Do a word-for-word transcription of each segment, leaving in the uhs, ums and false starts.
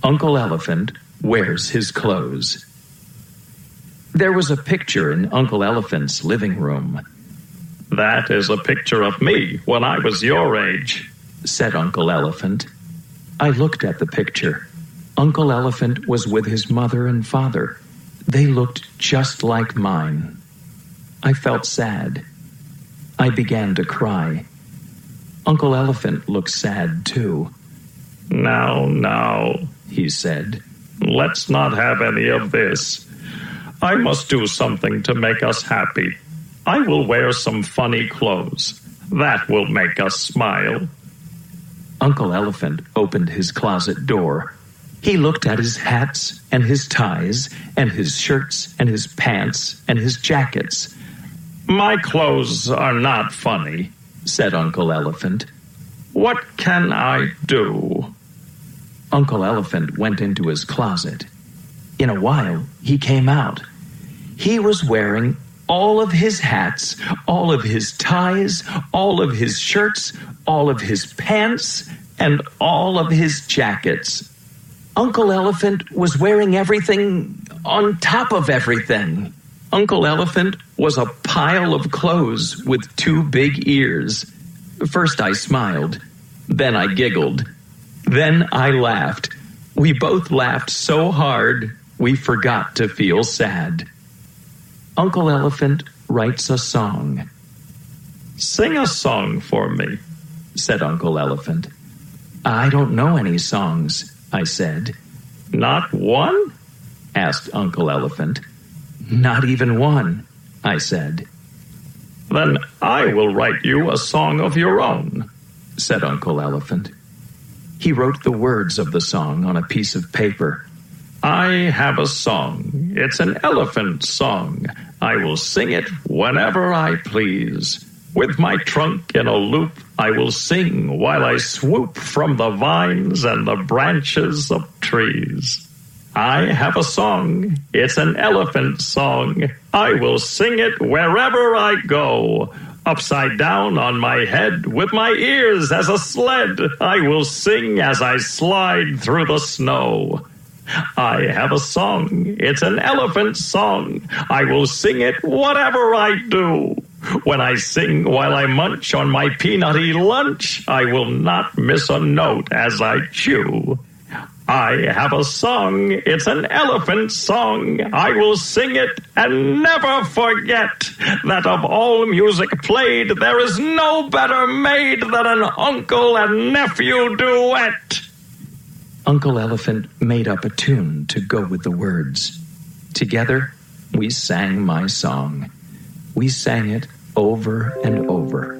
Uncle Elephant Wears His Clothes. There was a picture in Uncle Elephant's living room. "That is a picture of me when I was your age," said Uncle Elephant. I looked at the picture. Uncle Elephant was with his mother and father. They looked just like mine. I felt sad. I began to cry. Uncle Elephant looked sad, too. "Now, now," he said, "let's not have any of this. I must do something to make us happy. I will wear some funny clothes. That will make us smile." Uncle Elephant opened his closet door. He looked at his hats and his ties and his shirts and his pants and his jackets. "My clothes are not funny," said Uncle Elephant. "What can I do?" Uncle Elephant went into his closet. In a while, he came out. He was wearing all of his hats, all of his ties, all of his shirts, all of his pants, and all of his jackets. Uncle Elephant was wearing everything on top of everything. Uncle Elephant was a pile of clothes with two big ears. First I smiled, then I giggled, then I laughed. We both laughed so hard we forgot to feel sad. Uncle Elephant writes a song. "Sing a song for me," said Uncle Elephant. "I don't know any songs," I said. "Not one?" asked Uncle Elephant. "Not even one," I said. "Then I will write you a song of your own," said Uncle Elephant. He wrote the words of the song on a piece of paper. "I have a song. It's an elephant song. I will sing it whenever I please. With my trunk in a loop, I will sing while I swoop from the vines and the branches of trees. I have a song. It's an elephant song. I will sing it wherever I go. Upside down on my head, with my ears as a sled, I will sing as I slide through the snow. I have a song. It's an elephant song. I will sing it whatever I do. When I sing while I munch on my peanutty lunch, I will not miss a note as I chew. I have a song. It's an elephant song. I will sing it and never forget that of all music played, there is no better made than an uncle and nephew duet." Uncle Elephant made up a tune to go with the words. Together, we sang my song. We sang it over and over.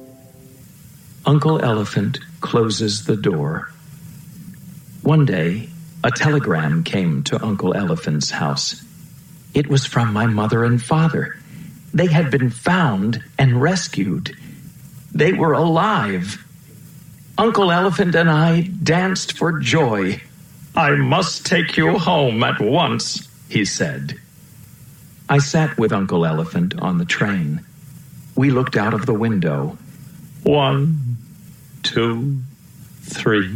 Uncle Elephant closes the door. One day, a telegram came to Uncle Elephant's house. It was from my mother and father. They had been found and rescued. They were alive. Uncle Elephant and I danced for joy. "I must take you home at once," he said. I sat with Uncle Elephant on the train. We looked out of the window. "One, two, three,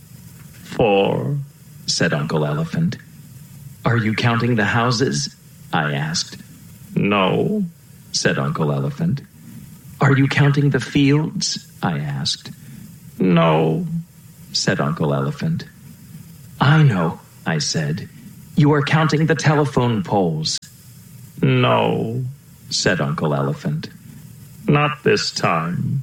four," said Uncle Elephant. "Are you counting the houses?" I asked. "No," said Uncle Elephant. "Are you counting the fields?" I asked. "No," said Uncle Elephant. "I know," I said. "You are counting the telephone poles." "No," said Uncle Elephant. "Not this time."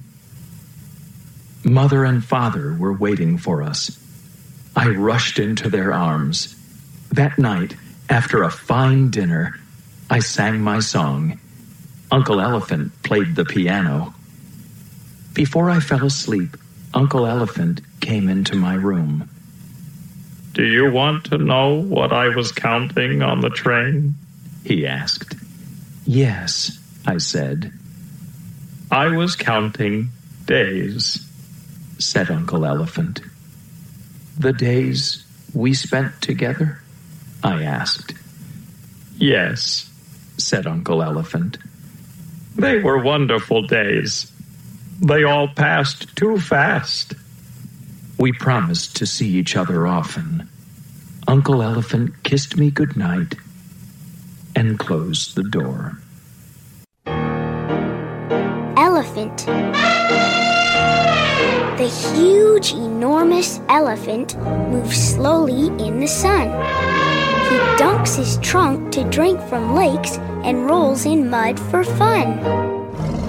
Mother and father were waiting for us. I rushed into their arms. That night, after a fine dinner, I sang my song. Uncle Elephant played the piano. Before I fell asleep, Uncle Elephant came into my room. "Do you want to know what I was counting on the train?" he asked. "Yes," I said. "I was counting days," said Uncle Elephant. "The days we spent together?" I asked. "Yes," said Uncle Elephant. "They were wonderful days. They all passed too fast." We promised to see each other often. Uncle Elephant kissed me goodnight and closed the door. Elephant. The huge, enormous elephant moves slowly in the sun. He dunks his trunk to drink from lakes and rolls in mud for fun.